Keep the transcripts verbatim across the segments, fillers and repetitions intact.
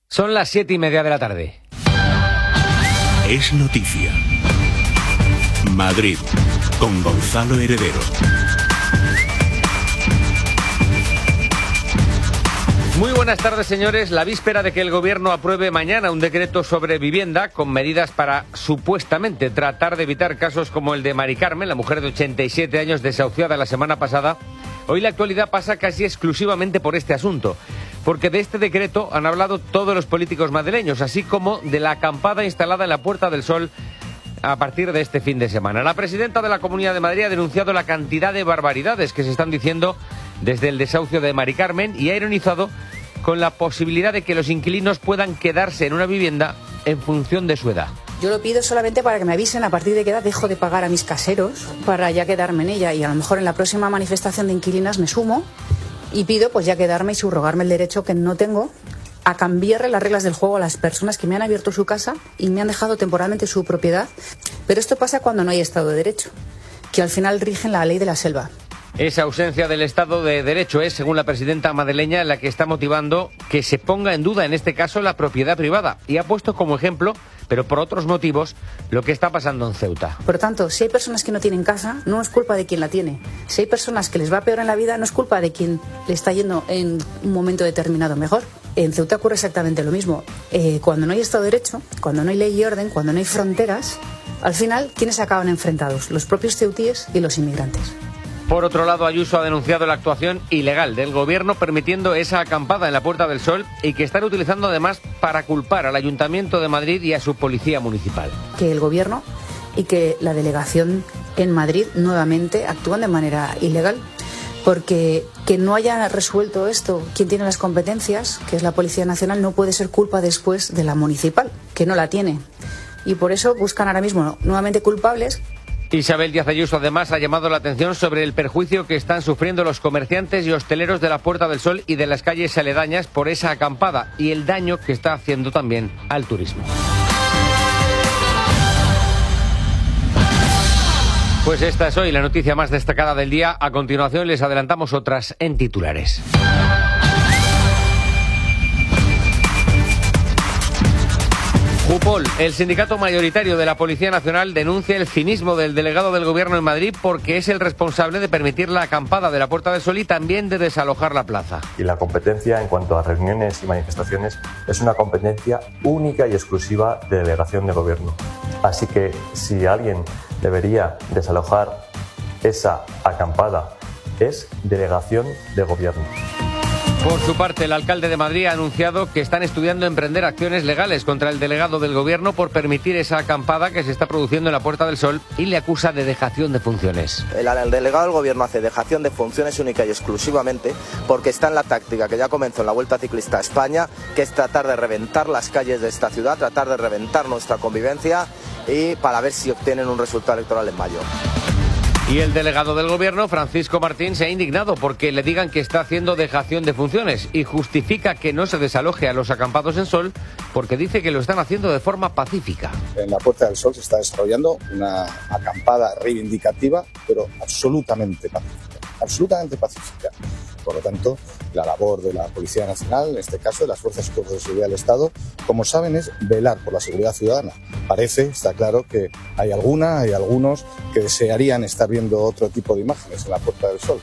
Son las siete y media de la tarde. Es noticia. Madrid, con Gonzalo Heredero. Muy buenas tardes, señores. La víspera de que el Gobierno apruebe mañana un decreto sobre vivienda con medidas para, supuestamente, tratar de evitar casos como el de Mari Carmen, la mujer de ochenta y siete años desahuciada la semana pasada, hoy la actualidad pasa casi exclusivamente por este asunto. Porque de este decreto han hablado todos los políticos madrileños, así como de la acampada instalada en la Puerta del Sol a partir de este fin de semana. La presidenta de la Comunidad de Madrid ha denunciado la cantidad de barbaridades que se están diciendo desde el desahucio de Mari Carmen y ha ironizado con la posibilidad de que los inquilinos puedan quedarse en una vivienda en función de su edad. Yo lo pido solamente para que me avisen a partir de qué edad dejo de pagar a mis caseros para ya quedarme en ella, y a lo mejor en la próxima manifestación de inquilinas me sumo y pido pues ya quedarme y subrogarme el derecho que no tengo a cambiarle las reglas del juego a las personas que me han abierto su casa y me han dejado temporalmente su propiedad. Pero esto pasa cuando no hay Estado de Derecho, que al final rigen la ley de la selva. Esa ausencia del Estado de Derecho es, según la presidenta madrileña, la que está motivando que se ponga en duda, en este caso, la propiedad privada. Y ha puesto como ejemplo, pero por otros motivos, lo que está pasando en Ceuta. Por tanto, si hay personas que no tienen casa, no es culpa de quien la tiene. Si hay personas que les va peor en la vida, no es culpa de quien le está yendo en un momento determinado mejor. En Ceuta ocurre exactamente lo mismo. Eh, cuando no hay Estado de Derecho, cuando no hay ley y orden, cuando no hay fronteras, al final, ¿quiénes acaban enfrentados? Los propios ceutíes y los inmigrantes. Por otro lado, Ayuso ha denunciado la actuación ilegal del Gobierno permitiendo esa acampada en la Puerta del Sol y que están utilizando además para culpar al Ayuntamiento de Madrid y a su policía municipal. Que el Gobierno y que la delegación en Madrid nuevamente actúan de manera ilegal, porque que no haya resuelto esto quien tiene las competencias, que es la Policía Nacional, no puede ser culpa después de la municipal, que no la tiene. Y por eso buscan ahora mismo nuevamente culpables. Isabel Díaz Ayuso además ha llamado la atención sobre el perjuicio que están sufriendo los comerciantes y hosteleros de la Puerta del Sol y de las calles aledañas por esa acampada y el daño que está haciendo también al turismo. Pues esta es hoy la noticia más destacada del día. A continuación les adelantamos otras en titulares. Jupol, el sindicato mayoritario de la Policía Nacional, denuncia el cinismo del delegado del Gobierno en Madrid porque es el responsable de permitir la acampada de la Puerta del Sol y también de desalojar la plaza. Y la competencia en cuanto a reuniones y manifestaciones es una competencia única y exclusiva de delegación de Gobierno. Así que si alguien debería desalojar esa acampada es delegación de Gobierno. Por su parte, el alcalde de Madrid ha anunciado que están estudiando emprender acciones legales contra el delegado del Gobierno por permitir esa acampada que se está produciendo en la Puerta del Sol y le acusa de dejación de funciones. El, el delegado del Gobierno hace dejación de funciones única y exclusivamente porque está en la táctica que ya comenzó en la Vuelta Ciclista a España, que es tratar de reventar las calles de esta ciudad, tratar de reventar nuestra convivencia y para ver si obtienen un resultado electoral en mayo. Y el delegado del Gobierno, Francisco Martín, se ha indignado porque le digan que está haciendo dejación de funciones y justifica que no se desaloje a los acampados en Sol porque dice que lo están haciendo de forma pacífica. En la Puerta del Sol se está desarrollando una acampada reivindicativa, pero absolutamente pacífica, absolutamente pacífica. Por lo tanto, la labor de la Policía Nacional, en este caso de las Fuerzas y Cuerpos de Seguridad del Estado, como saben, es velar por la seguridad ciudadana. Parece, está claro, que hay alguna, hay algunos que desearían estar viendo otro tipo de imágenes en la Puerta del Sol.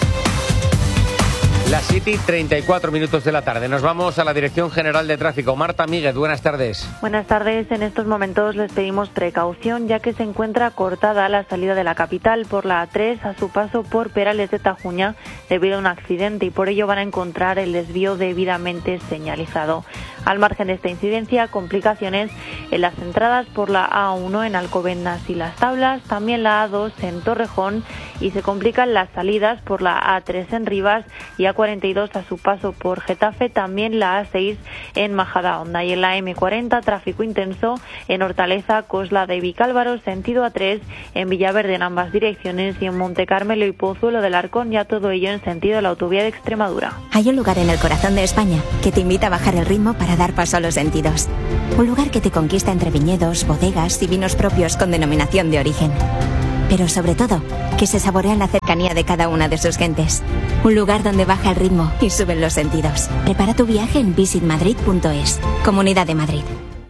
Las siete y treinta y cuatro minutos de la tarde. Nos vamos a la Dirección General de Tráfico. Marta Míguez, buenas tardes. Buenas tardes. En estos momentos les pedimos precaución ya que se encuentra cortada la salida de la capital por la A tres a su paso por Perales de Tajuña debido a un accidente y por ello van a encontrar el desvío debidamente señalizado. Al margen de esta incidencia, complicaciones en las entradas por la A uno en Alcobendas y Las Tablas, también la A dos en Torrejón y se complican las salidas por la A tres en Rivas y A cuarenta y dos a su paso por Getafe, también la A seis en Majadahonda y en la eme cuarenta tráfico intenso en Hortaleza, Coslada y Vicálvaro, sentido A tres en Villaverde en ambas direcciones y en Monte Carmelo y Pozuelo del Arcón, ya todo ello en sentido de la autovía de Extremadura. Hay un lugar en el corazón de España que te invita a bajar el ritmo para dar paso a los sentidos. Un lugar que te conquista entre viñedos, bodegas y vinos propios con denominación de origen. pero sobre todo, que se saborean la cercanía de cada una de sus gentes. Un lugar donde baja el ritmo y suben los sentidos. Prepara tu viaje en visit madrid punto es. Comunidad de Madrid.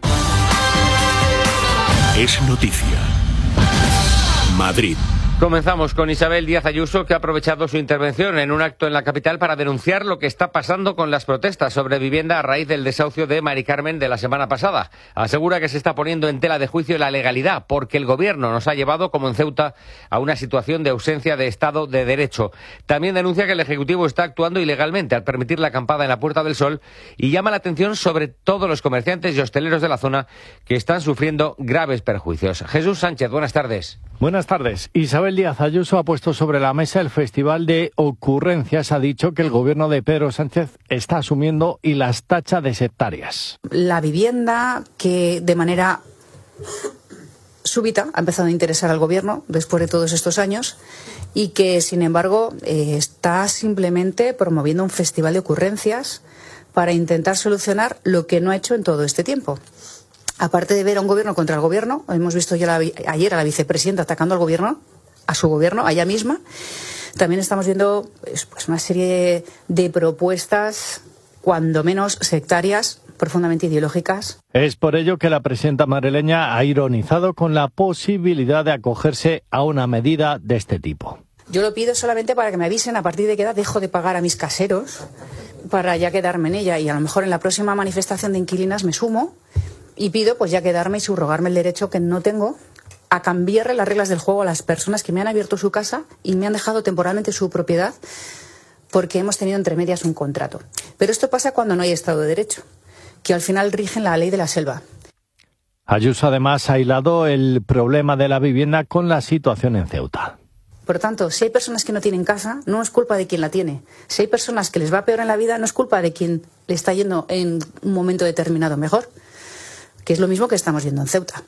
Es noticia. Madrid. Comenzamos con Isabel Díaz Ayuso, que ha aprovechado su intervención en un acto en la capital para denunciar lo que está pasando con las protestas sobre vivienda a raíz del desahucio de Mari Carmen de la semana pasada. Asegura que se está poniendo en tela de juicio la legalidad, porque el gobierno nos ha llevado, como en Ceuta, a una situación de ausencia de Estado de Derecho. También denuncia que el Ejecutivo está actuando ilegalmente al permitir la acampada en la Puerta del Sol y llama la atención sobre todos los comerciantes y hosteleros de la zona que están sufriendo graves perjuicios. Jesús Sánchez, buenas tardes. Buenas tardes. Isabel Díaz Ayuso ha puesto sobre la mesa el Festival de Ocurrencias. Ha dicho que el gobierno de Pedro Sánchez está asumiendo y las tacha de sectarias. La vivienda, que de manera súbita ha empezado a interesar al gobierno después de todos estos años y que, sin embargo, eh, está simplemente promoviendo un festival de ocurrencias para intentar solucionar lo que no ha hecho en todo este tiempo. Aparte de ver a un gobierno contra el gobierno, hemos visto ya la, ayer a la vicepresidenta atacando al gobierno, a su gobierno, a ella misma. También estamos viendo pues, una serie de propuestas, cuando menos sectarias, profundamente ideológicas. Es por ello que la presidenta madrileña ha ironizado con la posibilidad de acogerse a una medida de este tipo. Yo lo pido solamente para que me avisen a partir de qué edad dejo de pagar a mis caseros, para ya quedarme en ella, y a lo mejor en la próxima manifestación de inquilinas me sumo y pido pues ya quedarme y subrogarme el derecho que no tengo a cambiarle las reglas del juego a las personas que me han abierto su casa y me han dejado temporalmente su propiedad porque hemos tenido entre medias un contrato. Pero esto pasa cuando no hay Estado de Derecho, que al final rigen la ley de la selva. Ayuso además ha hilado el problema de la vivienda con la situación en Ceuta. Por tanto, si hay personas que no tienen casa, no es culpa de quien la tiene. Si hay personas que les va peor en la vida, no es culpa de quien le está yendo en un momento determinado mejor, que es lo mismo que estamos viendo en Ceuta.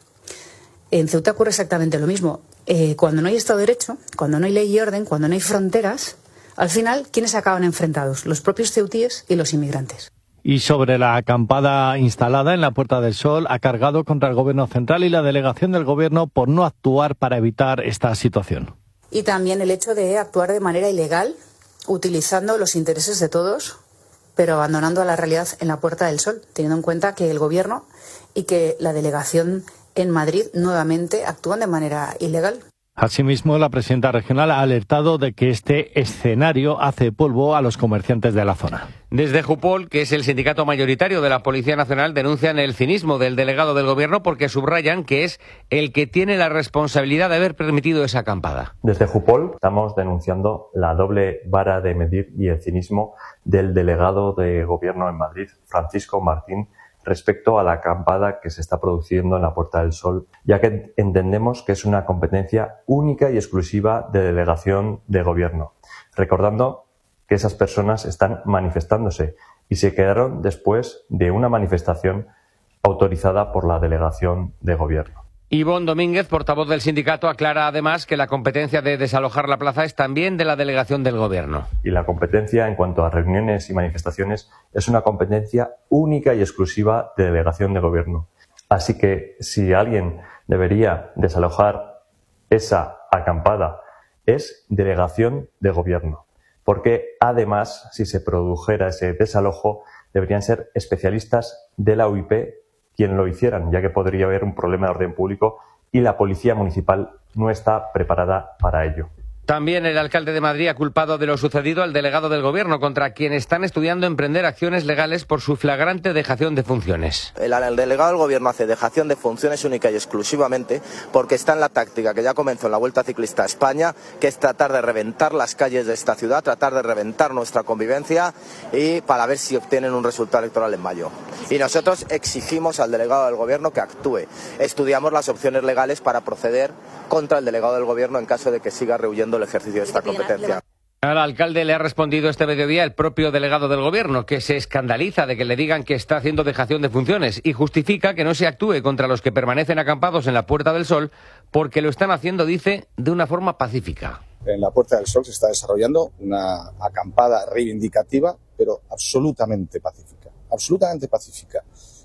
En Ceuta ocurre exactamente lo mismo. Eh, cuando no hay Estado de Derecho, cuando no hay ley y orden, cuando no hay fronteras, al final, ¿quiénes acaban enfrentados? Los propios ceutíes y los inmigrantes. Y sobre la acampada instalada en la Puerta del Sol, ha cargado contra el Gobierno central y la delegación del Gobierno por no actuar para evitar esta situación. Y también el hecho de actuar de manera ilegal, utilizando los intereses de todos, pero abandonando a la realidad en la Puerta del Sol, teniendo en cuenta que el Gobierno y que la delegación en Madrid nuevamente actúan de manera ilegal. Asimismo, la presidenta regional ha alertado de que este escenario hace polvo a los comerciantes de la zona. Desde Jupol, que es el sindicato mayoritario de la Policía Nacional, denuncian el cinismo del delegado del Gobierno porque subrayan que es el que tiene la responsabilidad de haber permitido esa acampada. Desde Jupol estamos denunciando la doble vara de medir y el cinismo del delegado de Gobierno en Madrid, Francisco Martín, respecto a la acampada que se está produciendo en la Puerta del Sol, ya que entendemos que es una competencia única y exclusiva de delegación de Gobierno, recordando que esas personas están manifestándose y se quedaron después de una manifestación autorizada por la delegación de Gobierno. Ivonne Domínguez, portavoz del sindicato, aclara además que la competencia de desalojar la plaza es también de la delegación del Gobierno. Y la competencia en cuanto a reuniones y manifestaciones es una competencia única y exclusiva de delegación de Gobierno. Así que si alguien debería desalojar esa acampada es delegación de Gobierno. Porque además, si se produjera ese desalojo, deberían ser especialistas de la U I P quien lo hicieran, ya que podría haber un problema de orden público y la policía municipal no está preparada para ello. También el alcalde de Madrid ha culpado de lo sucedido al delegado del Gobierno, contra quien están estudiando emprender acciones legales por su flagrante dejación de funciones. El, el delegado del Gobierno hace dejación de funciones única y exclusivamente porque está en la táctica que ya comenzó en la Vuelta Ciclista a España, que es tratar de reventar las calles de esta ciudad, tratar de reventar nuestra convivencia y para ver si obtienen un resultado electoral en mayo. Y nosotros exigimos al delegado del Gobierno que actúe. Estudiamos las opciones legales para proceder contra el delegado del Gobierno en caso de que siga rehuyendo el ejercicio de esta competencia. Al alcalde le ha respondido este mediodía el propio delegado del Gobierno, que se escandaliza de que le digan que está haciendo dejación de funciones y justifica que no se actúe contra los que permanecen acampados en la Puerta del Sol porque lo están haciendo, dice, de una forma pacífica. En la Puerta del Sol se está desarrollando una acampada reivindicativa, pero absolutamente pacífica, absolutamente pacífica.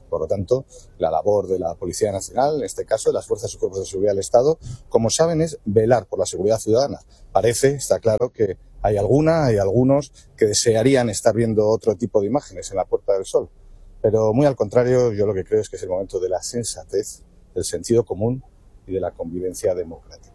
Por lo tanto, la labor de la Policía Nacional, en este caso de las fuerzas y cuerpos de seguridad del Estado, como saben, es velar por la seguridad ciudadana. Parece, está claro, que hay alguna, hay algunos que desearían estar viendo otro tipo de imágenes en la Puerta del Sol. Pero muy al contrario, yo lo que creo es que es el momento de la sensatez, del sentido común y de la convivencia democrática.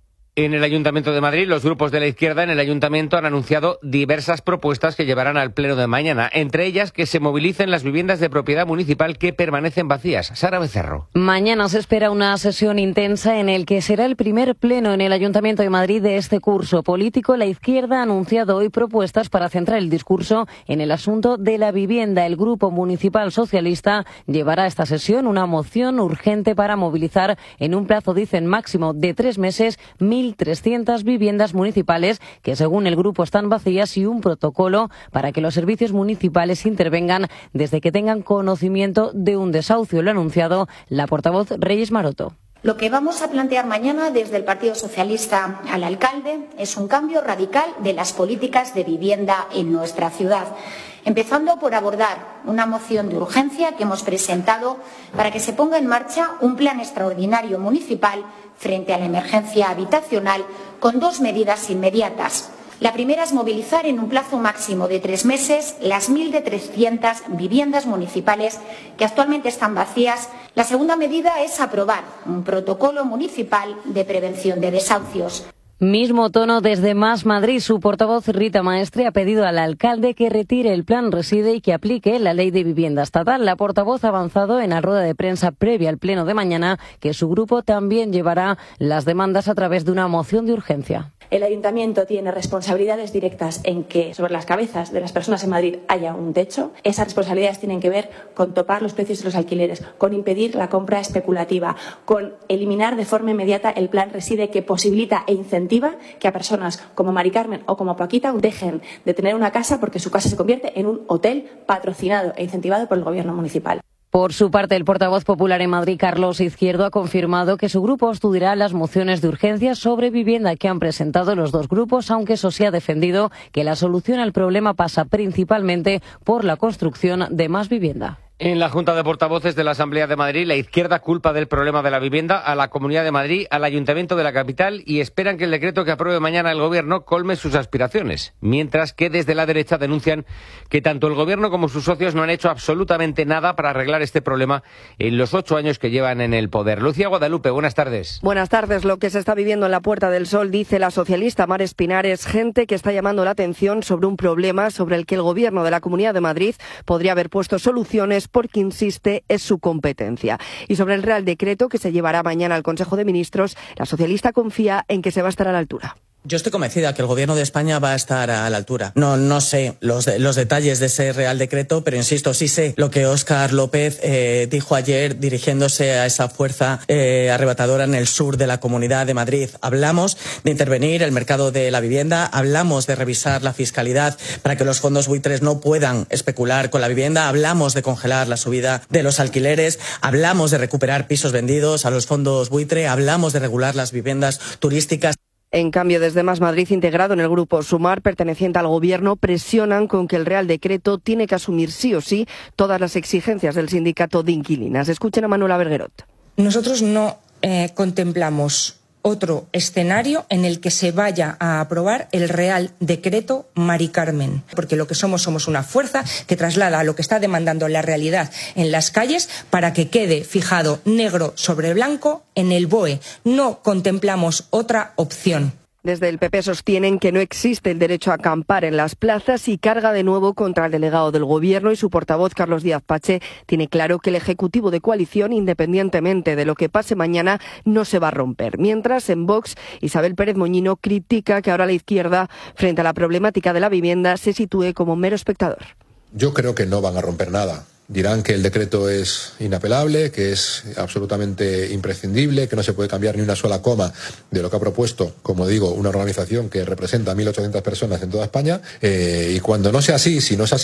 En el Ayuntamiento de Madrid, los grupos de la izquierda en el Ayuntamiento han anunciado diversas propuestas que llevarán al Pleno de mañana, entre ellas que se movilicen las viviendas de propiedad municipal que permanecen vacías. Sara Becerro. Mañana se espera una sesión intensa en el que será el primer pleno en el Ayuntamiento de Madrid de este curso político. La izquierda ha anunciado hoy propuestas para centrar el discurso en el asunto de la vivienda. El Grupo Municipal Socialista llevará a esta sesión una moción urgente para movilizar en un plazo, dicen, máximo de tres meses, mil trescientas viviendas municipales que, según el grupo, están vacías y un protocolo para que los servicios municipales intervengan desde que tengan conocimiento de un desahucio. Lo ha anunciado la portavoz Reyes Maroto. Lo que vamos a plantear mañana desde el Partido Socialista al alcalde es un cambio radical de las políticas de vivienda en nuestra ciudad, empezando por abordar una moción de urgencia que hemos presentado para que se ponga en marcha un plan extraordinario municipal frente a la emergencia habitacional con dos medidas inmediatas. La primera es movilizar en un plazo máximo de tres meses las mil trescientas viviendas municipales que actualmente están vacías. La segunda medida es aprobar un protocolo municipal de prevención de desahucios. Mismo tono desde Más Madrid. Su portavoz Rita Maestre ha pedido al alcalde que retire el plan Reside y que aplique la ley de vivienda estatal. La portavoz ha avanzado en la rueda de prensa previa al pleno de mañana que su grupo también llevará las demandas a través de una moción de urgencia. El Ayuntamiento tiene responsabilidades directas en que sobre las cabezas de las personas en Madrid haya un techo. Esas responsabilidades tienen que ver con topar los precios de los alquileres, con impedir la compra especulativa, con eliminar de forma inmediata el plan Reside que posibilita e incentiva que a personas como Mari Carmen o como Paquita dejen de tener una casa porque su casa se convierte en un hotel patrocinado e incentivado por el Gobierno municipal. Por su parte, el portavoz popular en Madrid, Carlos Izquierdo, ha confirmado que su grupo estudiará las mociones de urgencia sobre vivienda que han presentado los dos grupos, aunque eso sí ha defendido que la solución al problema pasa principalmente por la construcción de más vivienda. En la Junta de Portavoces de la Asamblea de Madrid, la izquierda culpa del problema de la vivienda a la Comunidad de Madrid, al Ayuntamiento de la capital y esperan que el decreto que apruebe mañana el Gobierno colme sus aspiraciones. Mientras que desde la derecha denuncian que tanto el Gobierno como sus socios no han hecho absolutamente nada para arreglar este problema en los ocho años que llevan en el poder. Lucía Guadalupe, buenas tardes. Buenas tardes. Lo que se está viviendo en la Puerta del Sol, dice la socialista Mar Espinar, es gente que está llamando la atención sobre un problema sobre el que el Gobierno de la Comunidad de Madrid podría haber puesto soluciones porque, insiste, es su competencia. Y sobre el Real Decreto que se llevará mañana al Consejo de Ministros, la socialista confía en que se va a estar a la altura. Yo estoy convencida que el Gobierno de España va a estar a la altura. No, no sé los, de, los detalles de ese Real Decreto, pero insisto, sí sé lo que Óscar López eh, dijo ayer dirigiéndose a esa fuerza eh, arrebatadora en el sur de la Comunidad de Madrid. Hablamos de intervenir el mercado de la vivienda, hablamos de revisar la fiscalidad para que los fondos buitres no puedan especular con la vivienda, hablamos de congelar la subida de los alquileres, hablamos de recuperar pisos vendidos a los fondos buitre, hablamos de regular las viviendas turísticas. En cambio, desde Más Madrid, integrado en el grupo Sumar, perteneciente al Gobierno, presionan con que el Real Decreto tiene que asumir sí o sí todas las exigencias del sindicato de inquilinas. Escuchen a Manuela Berguerot. Nosotros no eh, contemplamos otro escenario en el que se vaya a aprobar el Real Decreto Mari Carmen, porque lo que somos somos una fuerza que traslada lo que está demandando la realidad en las calles para que quede fijado negro sobre blanco en el B O E. No contemplamos otra opción. Desde el P P sostienen que no existe el derecho a acampar en las plazas y carga de nuevo contra el delegado del Gobierno, y su portavoz, Carlos Díaz Pache, tiene claro que el Ejecutivo de coalición, independientemente de lo que pase mañana, no se va a romper. Mientras, en Vox, Isabel Pérez Moñino critica que ahora la izquierda, frente a la problemática de la vivienda, se sitúe como mero espectador. Yo creo que no van a romper nada. Dirán que el decreto es inapelable, que es absolutamente imprescindible, que no se puede cambiar ni una sola coma de lo que ha propuesto, como digo, una organización que representa a mil ochocientas personas en toda España. Eh, y cuando no sea así, si no es así,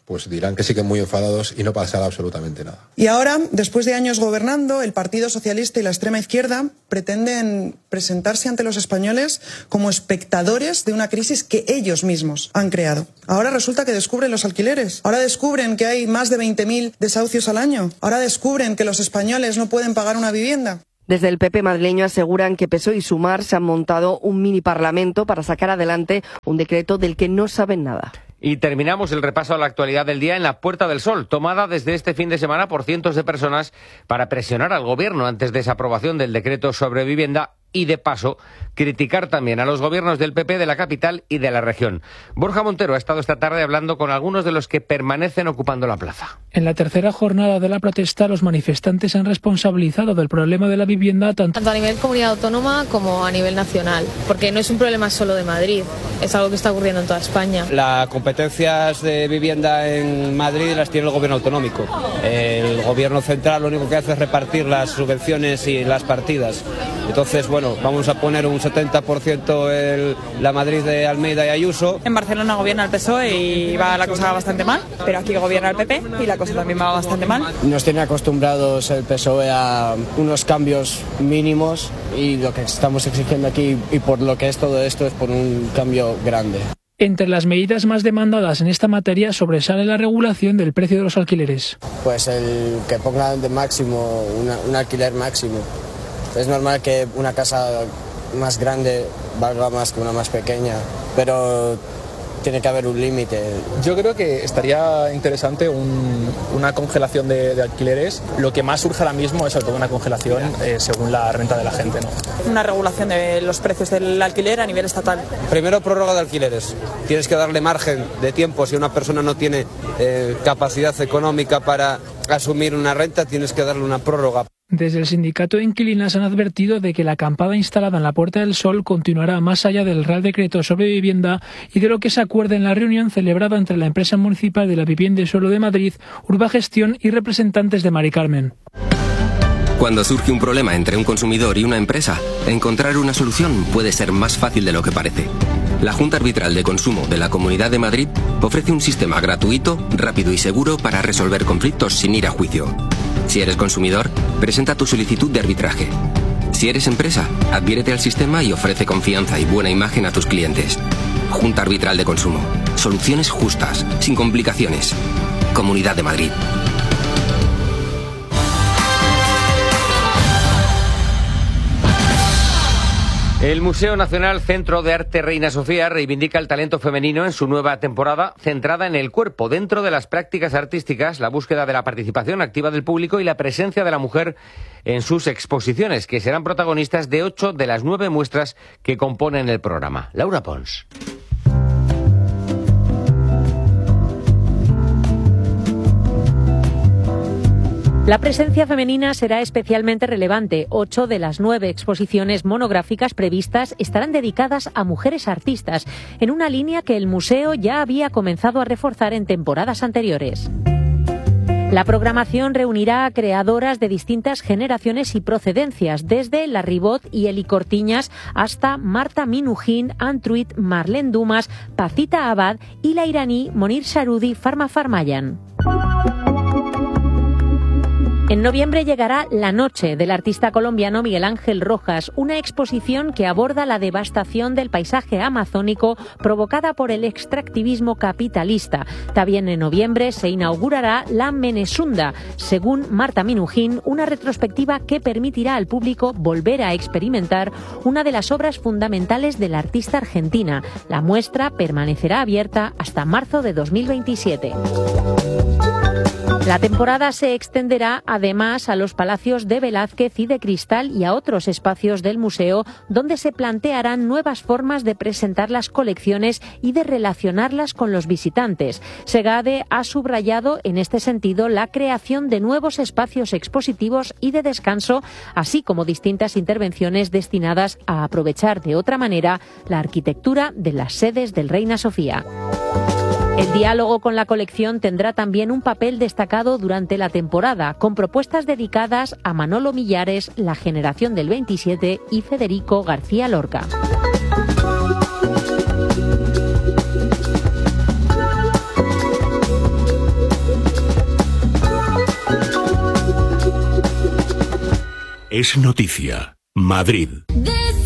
pues dirán que siguen muy enfadados y no pasará absolutamente nada. Y ahora, después de años gobernando, el Partido Socialista y la extrema izquierda pretenden presentarse ante los españoles como espectadores de una crisis que ellos mismos han creado. Ahora resulta que descubren los alquileres. Ahora descubren que hay más de veinte mil desahucios al año. Ahora descubren que los españoles no pueden pagar una vivienda. Desde el P P madrileño aseguran que P S O E y Sumar se han montado un mini parlamento para sacar adelante un decreto del que no saben nada. Y terminamos el repaso a la actualidad del día en la Puerta del Sol, tomada desde este fin de semana por cientos de personas para presionar al Gobierno antes de esa aprobación del decreto sobre vivienda y, de paso, criticar también a los gobiernos del P P de la capital y de la región. Borja Montero ha estado esta tarde hablando con algunos de los que permanecen ocupando la plaza. En la tercera jornada de la protesta, los manifestantes han responsabilizado del problema de la vivienda tanto, tanto a nivel comunidad autónoma como a nivel nacional, porque no es un problema solo de Madrid, es algo que está ocurriendo en toda España. Las competencias de vivienda en Madrid las tiene el gobierno autonómico. El gobierno central lo único que hace es repartir las subvenciones y las partidas. Entonces, bueno, vamos a poner un setenta por ciento el, la Madrid de Almeida y Ayuso. En Barcelona gobierna el P S O E y va la cosa bastante mal, pero aquí gobierna el P P y la cosa también va bastante mal. Nos tiene acostumbrados el P S O E a unos cambios mínimos y lo que estamos exigiendo aquí y por lo que es todo esto es por un cambio grande. Entre las medidas más demandadas en esta materia sobresale la regulación del precio de los alquileres. Pues el que pongan de máximo una, un alquiler máximo. Es normal que una casa más grande valga más que una más pequeña, pero tiene que haber un límite. Yo creo que estaría interesante un, una congelación de, de alquileres. Lo que más surge ahora mismo es sobre todo una congelación eh, según la renta de la gente, ¿no? Una regulación de los precios del alquiler a nivel estatal. Primero, prórroga de alquileres. Tienes que darle margen de tiempo. Si una persona no tiene eh, capacidad económica para asumir una renta, tienes que darle una prórroga. Desde el sindicato de inquilinas han advertido de que la acampada instalada en la Puerta del Sol continuará más allá del Real Decreto sobre vivienda y de lo que se acuerde en la reunión celebrada entre la empresa municipal de la Vivienda y Suelo de Madrid, Urbagestión y representantes de Mari Carmen. Cuando surge un problema entre un consumidor y una empresa, encontrar una solución puede ser más fácil de lo que parece. La Junta Arbitral de Consumo de la Comunidad de Madrid ofrece un sistema gratuito, rápido y seguro para resolver conflictos sin ir a juicio. Si eres consumidor, presenta tu solicitud de arbitraje. Si eres empresa, adhiérete al sistema y ofrece confianza y buena imagen a tus clientes. Junta Arbitral de Consumo. Soluciones justas, sin complicaciones. Comunidad de Madrid. El Museo Nacional Centro de Arte Reina Sofía reivindica el talento femenino en su nueva temporada centrada en el cuerpo. Dentro de las prácticas artísticas, la búsqueda de la participación activa del público y la presencia de la mujer en sus exposiciones, que serán protagonistas de ocho de las nueve muestras que componen el programa. Laura Pons. La presencia femenina será especialmente relevante. Ocho de las nueve exposiciones monográficas previstas estarán dedicadas a mujeres artistas, en una línea que el museo ya había comenzado a reforzar en temporadas anteriores. La programación reunirá a creadoras de distintas generaciones y procedencias, desde la Ribot y Eli Cortiñas hasta Marta Minujín, Antruit, Marlene Dumas, Pacita Abad y la iraní Monir Sharudi Farma Farmayan. En noviembre llegará La Noche, del artista colombiano Miguel Ángel Rojas, una exposición que aborda la devastación del paisaje amazónico provocada por el extractivismo capitalista. También en noviembre se inaugurará La Menesunda, según Marta Minujín, una retrospectiva que permitirá al público volver a experimentar una de las obras fundamentales de la artista argentina. La muestra permanecerá abierta hasta marzo de dos mil veintisiete. La temporada se extenderá además a los palacios de Velázquez y de Cristal y a otros espacios del museo, donde se plantearán nuevas formas de presentar las colecciones y de relacionarlas con los visitantes. Segade ha subrayado en este sentido la creación de nuevos espacios expositivos y de descanso, así como distintas intervenciones destinadas a aprovechar de otra manera la arquitectura de las sedes del Reina Sofía. El diálogo con la colección tendrá también un papel destacado durante la temporada, con propuestas dedicadas a Manolo Millares, la generación del veintisiete y Federico García Lorca. es noticia. Madrid.